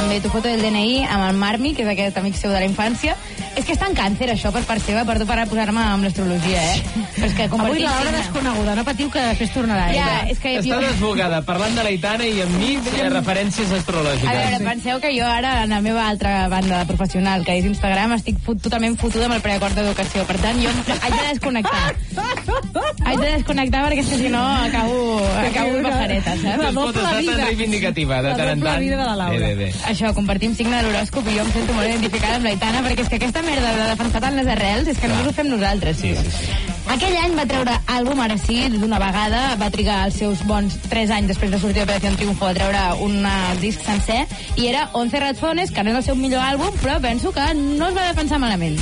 també tu foto del DNI amb el Marmi, que és aquest amic seu de la infància. És que és tan càncer, això, per part seva, per posar-me amb l'astrologia, Però és que avui l'hora desconeguda, no patiu que després tornarà. És que Està desbocada, parlant de l'Aitana i amb mi hi ha referències astrològiques. A veure, penseu que jo ara, en la meva altra banda professional, que és Instagram, estic totalment fotuda amb el preacord d'educació. Per tant, jo haig de desconnectar. Perquè si no acabo pajareta, saps? No pot estar tan reivindicativa de tant en tant. Això, compartim signe de l'horòscop i jo em sento molt identificada amb l'Aitana, perquè és que aquesta merda de defensar tant les arrels és que només ho fem nosaltres. Sí. Aquell any va treure àlbum, ara sí, d'una vegada, va trigar els seus bons 3 anys després de sortir d'Operación Triunfo a treure un disc sencer, i era 11 razones, que no és el seu millor àlbum, però penso que no es va defensar malament.